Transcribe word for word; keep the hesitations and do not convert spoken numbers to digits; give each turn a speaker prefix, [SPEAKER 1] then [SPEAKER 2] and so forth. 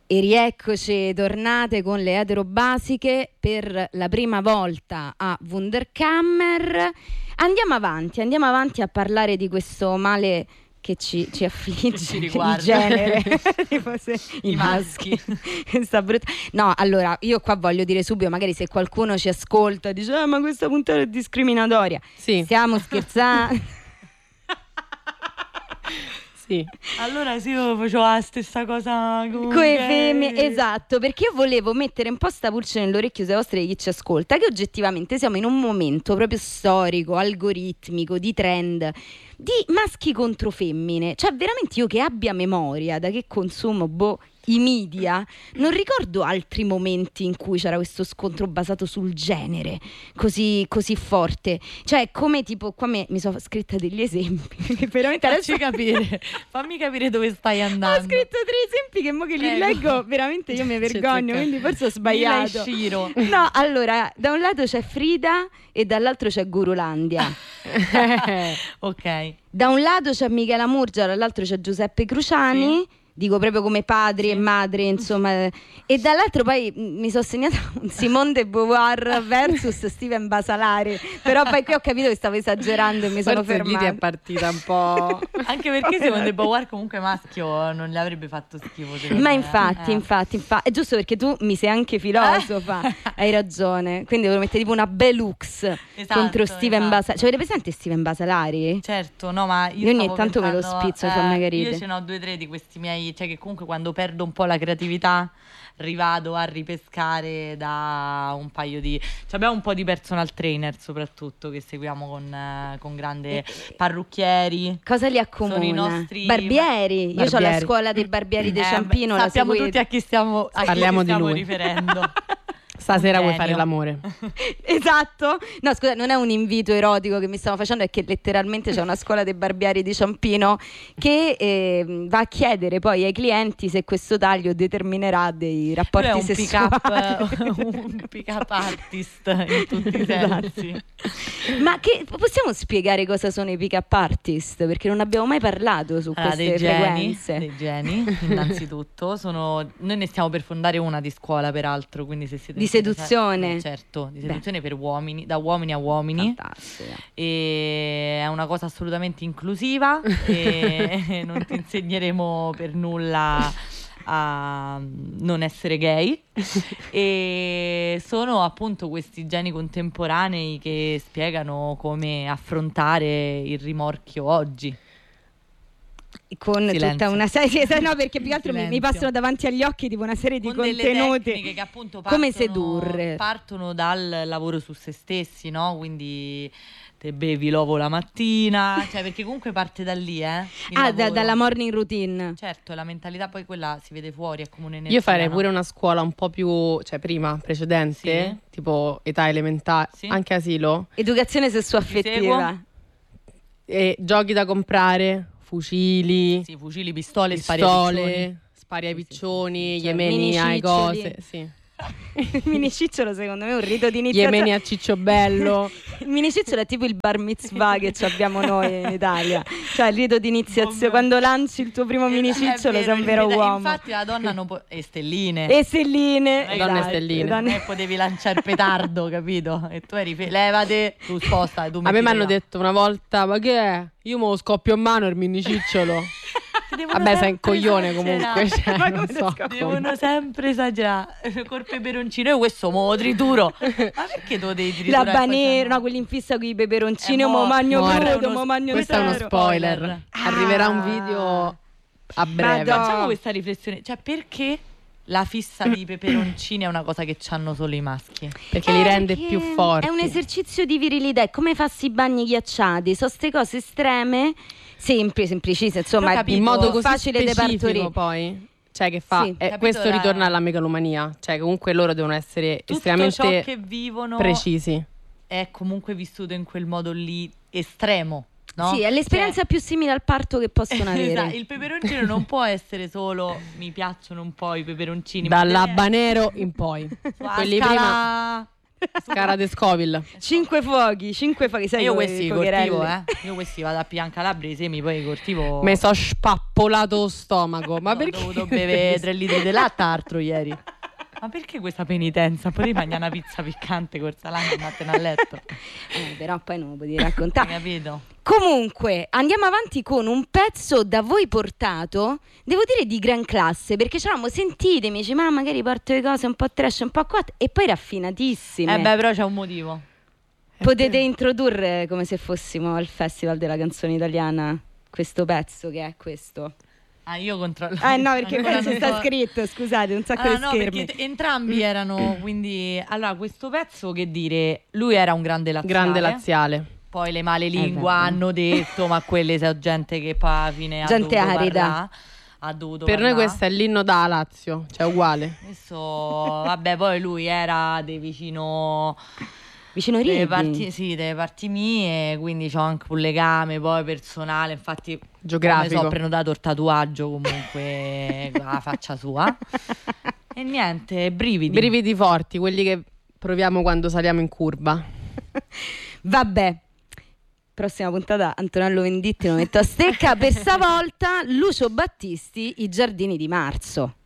[SPEAKER 1] E rieccoci tornate con le etero basiche per la prima volta a Wunderkammer. Andiamo avanti, andiamo avanti a parlare di questo male che ci, ci affligge,
[SPEAKER 2] ci riguarda.
[SPEAKER 1] il genere, tipo se,
[SPEAKER 2] i maschi.
[SPEAKER 1] Sta brutta. No, allora, io qua voglio dire subito, magari se qualcuno ci ascolta e dice ah, ma questa puntata è discriminatoria.
[SPEAKER 3] Sì.
[SPEAKER 1] Stiamo scherzando.
[SPEAKER 3] Sì.
[SPEAKER 2] Allora sì, io facevo la stessa cosa con
[SPEAKER 1] Coi femmine, esatto, perché io volevo mettere un po' sta pulce nell'orecchio se vostre di chi ci ascolta, che oggettivamente siamo in un momento proprio storico, algoritmico, di trend, di maschi contro femmine. Cioè veramente io che abbia memoria da che consumo, boh, i media, non ricordo altri momenti in cui c'era questo scontro basato sul genere così, così forte. Cioè come tipo qua me, mi sono scritta degli esempi che veramente
[SPEAKER 2] Facci
[SPEAKER 1] adesso
[SPEAKER 2] capire, fammi capire dove stai andando.
[SPEAKER 1] ho scritto tre esempi che mo che li
[SPEAKER 2] Prego.
[SPEAKER 1] leggo veramente io mi vergogno, quindi forse ho sbagliato.
[SPEAKER 2] Mila e Shiro.
[SPEAKER 1] No, allora, da un lato c'è Frida e dall'altro c'è Gurulandia.
[SPEAKER 2] Ok.
[SPEAKER 1] Da un lato c'è Michela Murgia, dall'altro c'è Giuseppe Cruciani. Sì. Dico proprio come padri
[SPEAKER 2] Sì.
[SPEAKER 1] e madri, insomma. E dall'altro poi m- mi sono segnata un Simone de Beauvoir versus Steven Basalari. Però poi qui ho capito che stavo esagerando e mi sono
[SPEAKER 3] Forse lì
[SPEAKER 1] fermata.
[SPEAKER 3] ti è partita un po'.
[SPEAKER 2] Anche perché Simone de Beauvoir comunque maschio non gli avrebbe fatto schifo, secondo
[SPEAKER 1] Ma
[SPEAKER 2] me.
[SPEAKER 1] infatti,
[SPEAKER 2] Eh.
[SPEAKER 1] infatti, infatti, è giusto perché tu mi sei anche filosofa, hai ragione. Quindi devo mettere tipo una Belux
[SPEAKER 2] Esatto,
[SPEAKER 1] contro Steven
[SPEAKER 2] esatto.
[SPEAKER 1] Basalari. Cioè, avete presente Steven Basalari?
[SPEAKER 2] Certo, no, ma io,
[SPEAKER 1] Io ogni
[SPEAKER 2] stavo
[SPEAKER 1] tanto me lo
[SPEAKER 2] pensando,
[SPEAKER 1] spizzo, fa mega ridere.
[SPEAKER 2] Io ce n'ho due o tre di questi miei, cioè che comunque quando perdo un po' la creatività rivado a ripescare da un paio di, cioè abbiamo un po' di personal trainer soprattutto che seguiamo con, eh, con grande parrucchieri.
[SPEAKER 1] Cosa li accomuna?
[SPEAKER 2] Sono i nostri
[SPEAKER 1] barbieri. Io ho la
[SPEAKER 3] Barbieri.
[SPEAKER 1] scuola dei barbieri di
[SPEAKER 2] Eh,
[SPEAKER 1] Ciampino,
[SPEAKER 2] beh,
[SPEAKER 1] la
[SPEAKER 2] sappiamo
[SPEAKER 1] seguite.
[SPEAKER 2] tutti a chi stiamo, a chi
[SPEAKER 3] Parliamo
[SPEAKER 2] ci
[SPEAKER 3] di
[SPEAKER 2] stiamo
[SPEAKER 3] lui.
[SPEAKER 2] riferendo.
[SPEAKER 3] Stasera
[SPEAKER 2] Un
[SPEAKER 3] vuoi
[SPEAKER 2] genio.
[SPEAKER 3] fare l'amore?
[SPEAKER 1] Esatto. No, scusa, non è un invito erotico che mi stiamo facendo, è che letteralmente c'è una scuola dei barbieri di Ciampino che eh, va a chiedere poi ai clienti se questo taglio determinerà dei rapporti
[SPEAKER 2] Lui è un
[SPEAKER 1] sessuali.
[SPEAKER 2] pick-up, un pick-up artist in tutti i sensi.
[SPEAKER 1] Ma che possiamo spiegare cosa sono i pick-up artist? Perché non abbiamo mai parlato su
[SPEAKER 2] Allora,
[SPEAKER 1] queste
[SPEAKER 2] dei geni,
[SPEAKER 1] frequenze.
[SPEAKER 2] dei geni, innanzitutto. Sono, noi ne stiamo per fondare una di scuola, peraltro, quindi se siete
[SPEAKER 1] Di seduzione?
[SPEAKER 2] Eh, certo, di seduzione per uomini, da uomini a uomini.
[SPEAKER 1] Fantastico.
[SPEAKER 2] E è una cosa assolutamente inclusiva e non ti insegneremo per nulla a non essere gay. E sono appunto questi geni contemporanei che spiegano come affrontare il rimorchio oggi.
[SPEAKER 1] Con
[SPEAKER 2] Silenzio.
[SPEAKER 1] tutta una serie, no, perché più che altro mi, mi
[SPEAKER 2] Silenzio.
[SPEAKER 1] passano davanti agli occhi tipo una serie di
[SPEAKER 2] Con delle
[SPEAKER 1] contenuti.
[SPEAKER 2] tecniche che appunto partono,
[SPEAKER 1] Come sedurre.
[SPEAKER 2] partono dal lavoro su se stessi, no? Quindi te bevi l'uovo la mattina, cioè perché comunque parte da lì, eh? il
[SPEAKER 1] Ah, da-
[SPEAKER 2] lavoro.
[SPEAKER 1] dalla morning routine.
[SPEAKER 2] Certo, la mentalità poi quella si vede fuori, è come un'energia.
[SPEAKER 3] Io farei
[SPEAKER 2] no?
[SPEAKER 3] pure una scuola un po' più, cioè prima, precedente,
[SPEAKER 2] Sì.
[SPEAKER 3] tipo età elementare,
[SPEAKER 2] Sì.
[SPEAKER 3] anche asilo,
[SPEAKER 1] Educazione
[SPEAKER 2] Ti
[SPEAKER 1] sessuaffettiva.
[SPEAKER 3] e giochi da comprare, fucili,
[SPEAKER 2] Sì, fucili, pistole, spari ai piccioni.
[SPEAKER 3] pistole, spari ai
[SPEAKER 2] Sì, sì,
[SPEAKER 3] piccioni,
[SPEAKER 2] sì, sì.
[SPEAKER 3] yemeni ai
[SPEAKER 1] Miniciccioli.
[SPEAKER 3] cose, sì.
[SPEAKER 1] Il minicicciolo secondo me è un rito di
[SPEAKER 3] Yemeni
[SPEAKER 1] iniziazione.
[SPEAKER 3] a Cicciobello.
[SPEAKER 1] Il minicicciolo è tipo il bar mitzvah che ci abbiamo noi in Italia. Cioè il rito di iniziazione.
[SPEAKER 2] Oh,
[SPEAKER 1] Quando lanci il tuo primo
[SPEAKER 2] Eh,
[SPEAKER 1] minicicciolo
[SPEAKER 2] è
[SPEAKER 1] sei un
[SPEAKER 2] il
[SPEAKER 1] vero
[SPEAKER 2] vero-
[SPEAKER 1] uomo.
[SPEAKER 2] Infatti la donna non può... E stelline.
[SPEAKER 1] E stelline.
[SPEAKER 2] Non è che
[SPEAKER 3] Donne
[SPEAKER 1] esatto,
[SPEAKER 3] stelline.
[SPEAKER 1] donne-
[SPEAKER 2] Non è che potevi lanciare il petardo, capito? E tu eri fe- levate, tu sposta, tu
[SPEAKER 3] A me
[SPEAKER 2] mettiti
[SPEAKER 3] mi hanno
[SPEAKER 2] là.
[SPEAKER 3] detto una volta, ma che è? Io me lo scoppio in mano il minicicciolo.
[SPEAKER 2] Devono
[SPEAKER 3] Vabbè, sei un
[SPEAKER 2] sempre
[SPEAKER 3] coglione
[SPEAKER 2] esagerare.
[SPEAKER 3] comunque, cioè,
[SPEAKER 1] Ma
[SPEAKER 3] non
[SPEAKER 1] come
[SPEAKER 3] so.
[SPEAKER 1] scoppia?
[SPEAKER 2] Devono sempre esagerare col peperoncino. Io questo mo lo trituro. Ma perché tu lo devi
[SPEAKER 1] La
[SPEAKER 2] triturare?
[SPEAKER 1] banera,
[SPEAKER 2] Poi
[SPEAKER 1] no, quelli in fissa con i peperoncini,
[SPEAKER 2] Eh,
[SPEAKER 1] o mo
[SPEAKER 2] mo-
[SPEAKER 1] magno
[SPEAKER 3] mo è
[SPEAKER 1] crudo,
[SPEAKER 2] uno-
[SPEAKER 1] mo magno
[SPEAKER 3] Questo è uno
[SPEAKER 1] intero.
[SPEAKER 3] spoiler.
[SPEAKER 2] Spoiler.
[SPEAKER 3] Arriverà un
[SPEAKER 1] Ah.
[SPEAKER 3] video a breve.
[SPEAKER 1] Madonna.
[SPEAKER 2] Facciamo questa riflessione. Cioè, perché la fissa di peperoncini è una cosa che hanno solo i maschi?
[SPEAKER 3] Perché li
[SPEAKER 1] Eh,
[SPEAKER 3] rende
[SPEAKER 1] perché
[SPEAKER 3] più forti.
[SPEAKER 1] È un esercizio di virilità, è come farsi i bagni ghiacciati, sono ste cose estreme, semplici, semplicissime, insomma,
[SPEAKER 2] Però
[SPEAKER 1] è
[SPEAKER 2] capito,
[SPEAKER 3] in modo così
[SPEAKER 1] facile da
[SPEAKER 3] specifico
[SPEAKER 1] partorire.
[SPEAKER 3] poi, cioè che fa
[SPEAKER 1] Sì.
[SPEAKER 3] eh,
[SPEAKER 2] Capito,
[SPEAKER 3] questo
[SPEAKER 2] la-
[SPEAKER 3] ritorna alla megalomania, cioè comunque loro devono essere
[SPEAKER 2] Tutto
[SPEAKER 3] estremamente
[SPEAKER 2] ciò che vivono
[SPEAKER 3] precisi.
[SPEAKER 2] è comunque vissuto in quel modo lì estremo, no?
[SPEAKER 1] Sì, è l'esperienza
[SPEAKER 2] Cioè,
[SPEAKER 1] più simile al parto che possono avere.
[SPEAKER 2] esatto, il peperoncino non può essere solo mi piacciono un po' i peperoncini, ma deve
[SPEAKER 3] Dall'habanero in poi.
[SPEAKER 2] essere sulla
[SPEAKER 3] Quelli
[SPEAKER 2] scala
[SPEAKER 3] prima Cara de Scoville.
[SPEAKER 1] Cinque fuochi, cinque fuochi. Sai
[SPEAKER 2] io
[SPEAKER 1] come
[SPEAKER 2] questi
[SPEAKER 1] i
[SPEAKER 2] coltivo,
[SPEAKER 1] focherelli.
[SPEAKER 2] eh. Io questi vado a Piancalabria, i semi, poi coltivo.
[SPEAKER 3] Mi so spappolato lo stomaco. Ma
[SPEAKER 2] No,
[SPEAKER 3] perché?
[SPEAKER 2] Ho dovuto bere tre litri di latte altro ieri. Ma perché questa penitenza? Potevi mangiare una pizza piccante col salame e andartene a letto.
[SPEAKER 1] Eh, però poi non lo potevi
[SPEAKER 2] Hai
[SPEAKER 1] raccontare.
[SPEAKER 2] capito?
[SPEAKER 1] Comunque, andiamo avanti con un pezzo da voi portato, devo dire di gran classe, perce c'eravamo sentite, mi dice, ma magari porto le cose un po' trash, un po' qua, e poi raffinatissime.
[SPEAKER 2] Eh beh, però c'è un motivo.
[SPEAKER 1] Potete introdurre come se fossimo al Festival della canzone italiana questo pezzo che è questo.
[SPEAKER 2] Ah, io controllo.
[SPEAKER 1] Ah no, perché
[SPEAKER 2] Ancora
[SPEAKER 1] qua ci
[SPEAKER 2] non
[SPEAKER 1] sta
[SPEAKER 2] so-
[SPEAKER 1] scritto, scusate, un sacco
[SPEAKER 2] Ah,
[SPEAKER 1] di
[SPEAKER 2] no,
[SPEAKER 1] schermi.
[SPEAKER 2] perché t- entrambi erano, quindi allora questo pezzo, che dire, lui era un grande laziale.
[SPEAKER 3] Grande laziale.
[SPEAKER 2] Poi le male
[SPEAKER 1] Eh,
[SPEAKER 2] lingua
[SPEAKER 1] vabbè.
[SPEAKER 2] hanno detto, ma quelle sono gente che poi alla fine ha
[SPEAKER 1] Gente
[SPEAKER 2] dovuto
[SPEAKER 1] arida.
[SPEAKER 2] parlà, ha dovuto
[SPEAKER 3] Per noi
[SPEAKER 2] parlà.
[SPEAKER 3] questo è l'inno da Lazio, cioè uguale.
[SPEAKER 2] Questo, vabbè, poi lui era dei vicino
[SPEAKER 1] Vicino
[SPEAKER 2] delle
[SPEAKER 1] Rieti.
[SPEAKER 2] parti, sì, delle parti mie, quindi c'ho anche un legame poi personale, infatti
[SPEAKER 3] Geografico.
[SPEAKER 2] mi sono prenotato il tatuaggio comunque con la faccia sua. E niente, brividi.
[SPEAKER 3] Brividi forti, quelli che proviamo quando saliamo in curva.
[SPEAKER 1] Vabbè. Prossima puntata Antonello Venditti lo metto a stecca. Per stavolta Lucio Battisti, I giardini di marzo.